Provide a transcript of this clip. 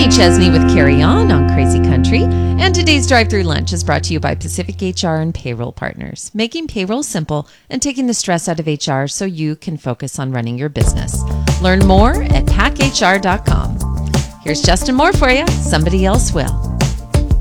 Amy Chesney with Carry On Crazy Country. And today's Drive-Thru Lunch is brought to you by Pacific HR and Payroll Partners, making payroll simple and taking the stress out of HR so you can focus on running your business. Learn more at packhr.com. Here's Justin Moore for you. Somebody else will.